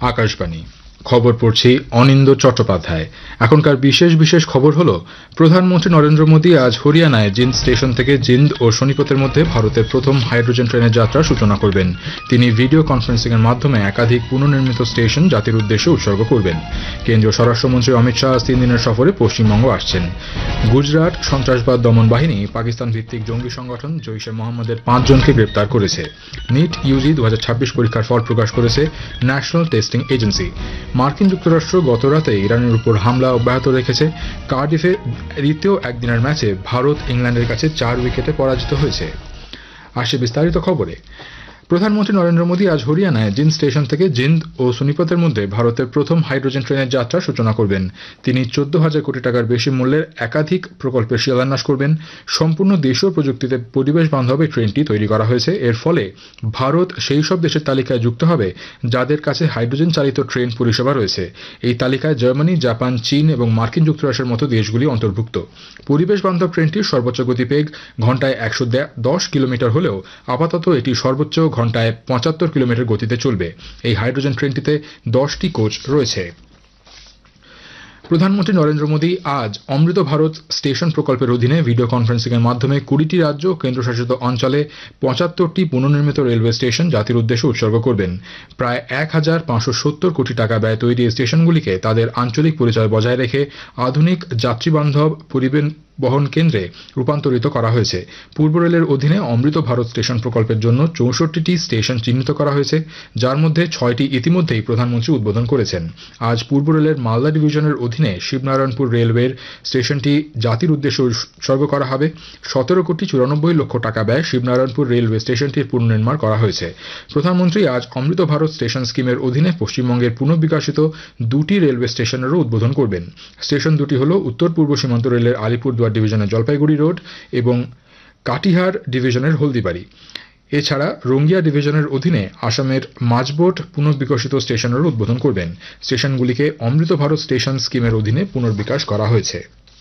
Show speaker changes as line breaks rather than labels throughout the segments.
আকাশবাণী খবর পড়ছি অনিন্দ চট্টোপাধ্যায়। এখনকার বিশেষ খবর হলো, প্রধানমন্ত্রী নরেন্দ্র মোদী আজ হরিয়ানায় জিন্দ স্টেশন থেকে জিন্দ ও সোনিপতের মধ্যে ভারতের প্রথম হাইড্রোজেন ট্রেনের যাত্রার সূচনা করবেন। তিনি ভিডিও কনফারেন্সিং এর মাধ্যমে একাধিক পুনর্নির্মিত স্টেশন জাতির উদ্দেশ্যে উৎসর্গ করবেন। কেন্দ্রীয় স্বরাষ্ট্রমন্ত্রী অমিত শাহ 3 দিনের সফরে পশ্চিমবঙ্গ আসছেন। গুজরাট সন্ত্রাসবাদ দমন বাহিনী পাকিস্তান ভিত্তিক জঙ্গি সংগঠন জৈশ-এ মোহাম্মদের 5 জনকে গ্রেপ্তার করেছে। নিট ইউজি 2026 পরীক্ষার ফল প্রকাশ করেছে ন্যাশনাল টেস্টিং এজেন্সি। মার্কিন যুক্তরাষ্ট্র গতরাতে ইরানের উপর হামলা অব্যাহত রেখেছে। কার্ডিফে দ্বিতীয় একদিনের ম্যাচে ভারত ইংল্যান্ডের কাছে 4 উইকেটে পরাজিত হয়েছে। আসে বিস্তারিত খবরে। প্রধানমন্ত্রী নরেন্দ্র মোদী আজ হরিয়ানায় জিন্দ স্টেশন থেকে জিন্দ ও সোনিপতের মধ্যে ভারতের প্রথম হাইড্রোজেন ট্রেনের যাত্রার সূচনা করবেন। তিনি 14,000 কোটি টাকার বেশি মূল্যের একাধিক প্রকল্পের শিলান্যাস করবেন। সম্পূর্ণ দেশীয় প্রযুক্তিতে পরিবেশ বান্ধব এই ট্রেনটি তৈরি করা হয়েছে। এর ফলে ভারত সেই সব দেশের তালিকায় যুক্ত হবে যাদের কাছে হাইড্রোজেন চালিত ট্রেন পরিষেবা রয়েছে। এই তালিকায় জার্মানি, জাপান, চীন এবং মার্কিন যুক্তরাষ্ট্রের মতো দেশগুলি অন্তর্ভুক্ত। পরিবেশ বান্ধব ট্রেনটির সর্বোচ্চ গতিবেগ ঘন্টায় 110 কিলোমিটার হলেও আপাতত এটি সর্বোচ্চ ঘন্টায় 75 কিলোমিটার গতিতে চলবে। এই হাইড্রোজেন ট্রেনটিতে 10টি কোচ রয়েছে। প্রধানমন্ত্রী নরেন্দ্র মোদী আজ অমৃত ভারত স্টেশন প্রকল্পের অধীনে ভিডিও কনফারেন্সিং এর মাধ্যমে 20টি রাজ্য ও কেন্দ্রশাসিত অঞ্চলে 75টি পুনর্নির্মিত রেলওয়ে স্টেশন জাতির উদ্দেশ্যে উৎসর্গ করবেন। প্রায় 1,570 কোটি টাকা ব্যয়ে তৈরি এই স্টেশনগুলিকে তাদের আঞ্চলিক পরিচয় বজায় রেখে আধুনিক যাত্রীবান্ধব পরিবহন কেন্দ্রে রূপান্তরিত করা হয়েছে। পূর্ব রেলের অধীনে অমৃত ভারত স্টেশন প্রকল্পের জন্য 64টি স্টেশন চিহ্নিত করা হয়েছে, যার মধ্যে 6টি ইতিমধ্যেই প্রধানমন্ত্রী উদ্বোধন করেছেন। আজ পূর্ব রেলের মালদা ডিভিশনের অধীনে শিবনারায়ণপুর রেলওয়ের স্টেশনটি জাতির উদ্দেশ্যে উৎসর্গ করা হবে। 17,94,00,000 টাকা ব্যয়ে শিবনারায়ণপুর রেলওয়ে স্টেশনটির পুনর্নির্মাণ করা হয়েছে। প্রধানমন্ত্রী আজ অমৃত ভারত স্টেশন স্কিমের অধীনে পশ্চিমবঙ্গের পুনর্বিকাশিত 2টি রেলওয়ে স্টেশনেরও উদ্বোধন করবেন। স্টেশন দুটি হল উত্তর পূর্ব সীমান্ত রেলের আলিপুরদুয়ার ডিভিশনের জলপাইগুড়ি রোড এবং কাটিহার ডিভিশনের হলদিবাড়ি। এছাড়া রঙ্গিয়া ডিভিশনের অধীনে আসামের মাঝবোট পুনর্বিকশিত স্টেশনেরও উদ্বোধন করবেন। স্টেশনগুলিকে অমৃত ভারত স্টেশন স্কিমের অধীনে পুনর্বিকাশ করা হয়েছে।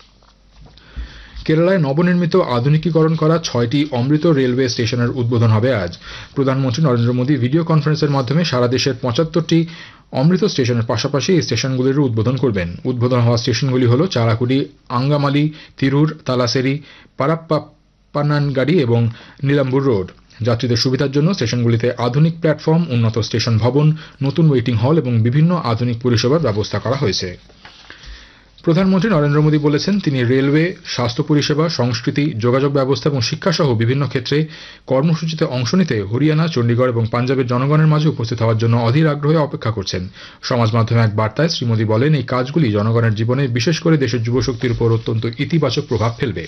কেরালায় নবনির্মিত আধুনিকীকরণ করা 6টি অমৃত রেলওয়ে স্টেশনের উদ্বোধন হবে আজ। প্রধানমন্ত্রী নরেন্দ্র মোদী ভিডিও কনফারেন্সের মাধ্যমে সারা দেশের 75টি অমৃত স্টেশনের পাশাপাশি এই স্টেশনগুলির উদ্বোধন করবেন। উদ্বোধন হওয়া স্টেশনগুলি হল চারাকুডি, আঙ্গামালি, তিরুর, তালাসেরি, পারাপ্পানানগাড়ি এবং নীলাম্বুর রোড। যাত্রীদের সুবিধার জন্য স্টেশনগুলিতে আধুনিক প্ল্যাটফর্ম, উন্নত স্টেশন ভবন, নতুন ওয়েটিং হল এবং বিভিন্ন আধুনিক পরিষেবার ব্যবস্থা করা হয়েছে। প্রধানমন্ত্রী নরেন্দ্র মোদী বলেছেন, তিনি রেলওয়ে, স্বাস্থ্য পরিষেবা, সংস্কৃতি, যোগাযোগ ব্যবস্থা এবং শিক্ষাসহ বিভিন্ন ক্ষেত্রে কর্মসূচিতে অংশ নিতে হরিয়ানা, চণ্ডীগড় এবং পাঞ্জাবের জনগণের মাঝে উপস্থিত হওয়ার জন্য অধীর আগ্রহে অপেক্ষা করছেন। সমাজ মাধ্যমে এক বার্তায় শ্রী মোদী বলেন, এই কাজগুলি জনগণের জীবনে, বিশেষ করে দেশের যুবশক্তির উপর অত্যন্ত ইতিবাচক প্রভাব ফেলবে।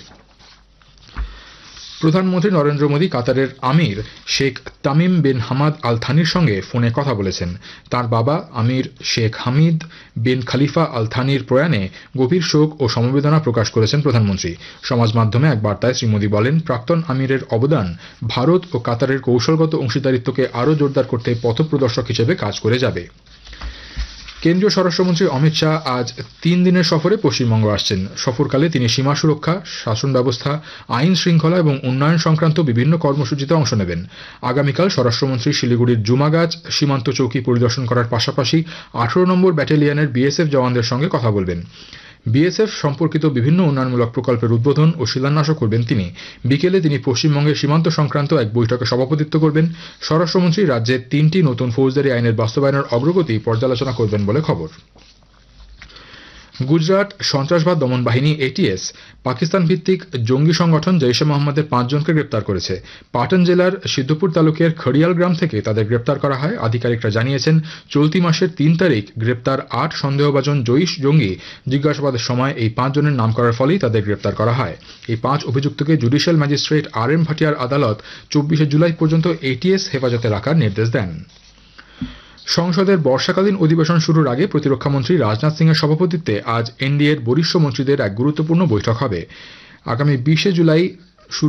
প্রধানমন্ত্রী নরেন্দ্র মোদী কাতারের আমির Sheikh Tamim bin Hamad Al থানির সঙ্গে ফোনে কথা বলেছেন। তার বাবা আমির শেখ হামিদ বিন খালিফা আল থানির প্রয়াণে গভীর শোক ও সমবেদনা প্রকাশ করেছেন প্রধানমন্ত্রী। সমাজ মাধ্যমে এক বার্তায় শ্রী মোদী বলেন, প্রাক্তন আমিরের অবদান ভারত ও কাতারের কৌশলগত অংশীদারিত্বকে আরও জোরদার করতে পথপ্রদর্শক হিসেবে কাজ করে যাবে। কেন্দ্রীয় স্বরাষ্ট্রমন্ত্রী অমিত শাহ আজ 3 দিনের সফরে পশ্চিমবঙ্গ আসছেন। সফরকালে তিনি সীমা সুরক্ষা, শাসন ব্যবস্থা, আইন শৃঙ্খলা এবং উন্নয়ন সংক্রান্ত বিভিন্ন কর্মসূচিতে অংশ নেবেন। আগামীকাল স্বরাষ্ট্রমন্ত্রী শিলিগুড়ির জুমাগাছ সীমান্ত চৌকি পরিদর্শন করার পাশাপাশি 18 নম্বর ব্যাটালিয়নের বিএসএফ জওয়ানদের সঙ্গে কথা বলবেন। বিএসএফ সম্পর্কিত বিভিন্ন উন্নয়নমূলক প্রকল্পের উদ্বোধন ও শিলান্যাসও করবেন তিনি। বিকেলে তিনি পশ্চিমবঙ্গের সীমান্ত সংক্রান্ত এক বৈঠকে সভাপতিত্ব করবেন। স্বরাষ্ট্রমন্ত্রী রাজ্যের 3টি নতুন ফৌজদারি আইনের বাস্তবায়নের অগ্রগতি পর্যালোচনা করবেন বলে খবর। গুজরাট সন্ত্রাসবাদ দমন বাহিনী এটিএস পাকিস্তান ভিত্তিক জঙ্গি সংগঠন জৈশ-এ মোহাম্মদের 5 জনকে গ্রেপ্তার করেছে। পাটন জেলার সিদ্ধপুর তালুকের খড়িয়াল গ্রাম থেকে তাদের গ্রেপ্তার করা হয়। আধিকারিকরা জানিয়েছেন, চলতি মাসের 3 তারিখ গ্রেপ্তার 8 সন্দেহভাজন জৈশ জঙ্গি জিজ্ঞাসাবাদের সময় এই 5 জনের নাম করার ফলেই তাদের গ্রেপ্তার করা হয়। এই 5 অভিযুক্তকে জুডিশিয়াল ম্যাজিস্ট্রেট RM ভাটিয়ার আদালত 24 জুলাই পর্যন্ত এটিএস হেফাজতে রাখার নির্দেশ দেন। সংসদের বর্ষাকালীন অধিবেশন শুরুর আগে প্রতিরক্ষামন্ত্রী রাজনাথ সিং এর সভাপতিত্বে আজ এনডিএর বরিষ্ঠ মন্ত্রীদের এক গুরুত্বপূর্ণ বৈঠক হবে। আগামী 20 জুলাই